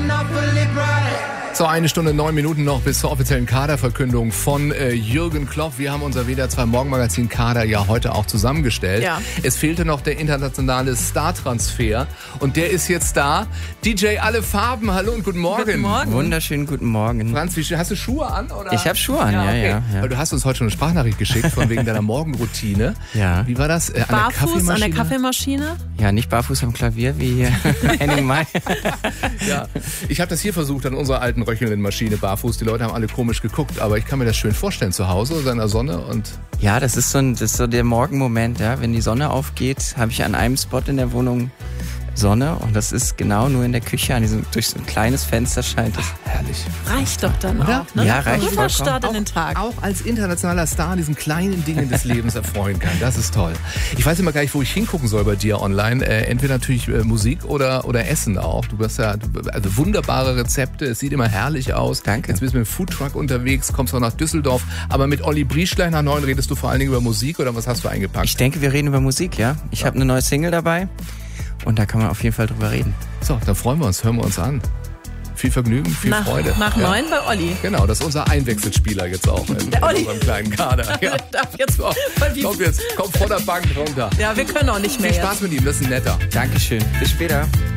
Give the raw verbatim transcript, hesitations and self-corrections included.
So, eine Stunde, neun Minuten noch bis zur offiziellen Kaderverkündung von äh, Jürgen Klopp. Wir haben unser W D R zwei Morgenmagazin Kader ja heute auch zusammengestellt. Ja. Es fehlte noch der internationale Star-Transfer und der ist jetzt da. D J Alle Farben, hallo und guten Morgen. Guten Morgen. Wunderschönen guten Morgen. Franz, wie, hast du Schuhe an? Oder? Ich habe Schuhe an, ja, ja, okay. ja, ja. Weil du hast uns heute schon eine Sprachnachricht geschickt von wegen deiner Morgenroutine. Ja. Wie war das? Äh, an der Barfuß an der Kaffeemaschine? Kaffeemaschine? Ja, nicht barfuß am Klavier wie Henning May. Ja, ich habe das hier versucht an unserer alten röchelnden Maschine barfuß. Die Leute haben alle komisch geguckt, aber ich kann mir das schön vorstellen zu Hause, in der Sonne und... Ja, das ist so, ein, das ist so der Morgenmoment, ja. Wenn die Sonne aufgeht, habe ich an einem Spot in der Wohnung Sonne und das ist genau nur in der Küche, an diesem, durch so ein kleines Fenster scheint es. Ach, herrlich. Reicht doch dann Oder? auch, ne? Ja, reicht Guter vollkommen. Start in den Tag. Auch als internationaler Star an diesen kleinen Dingen des Lebens erfreuen kann. Das ist toll. Ich weiß immer gar nicht, wo ich hingucken soll bei dir online. Äh, entweder natürlich äh, Musik oder, oder Essen auch. Du hast ja also wunderbare Rezepte. Es sieht immer herrlich aus. Danke. Jetzt bist du mit dem Foodtruck unterwegs, kommst auch nach Düsseldorf. Aber mit Olli Brieschlein nach neun redest du vor allen Dingen über Musik oder was hast du eingepackt? Ich denke, wir reden über Musik, ja. Ich Ja. habe eine neue Single dabei und da kann man auf jeden Fall drüber reden. So, dann freuen wir uns, hören wir uns an. Viel Vergnügen, viel nach, Freude. Nach Ja. neun bei Olli. Genau, das ist unser Einwechselspieler jetzt auch in, in Olli. unserem kleinen Kader. Ja. Darf jetzt So, voll wie- komm jetzt, komm von der Bank runter. Ja, wir können auch nicht mehr Viel jetzt. Spaß mit ihm, das ist ein netter. Dankeschön. Bis später.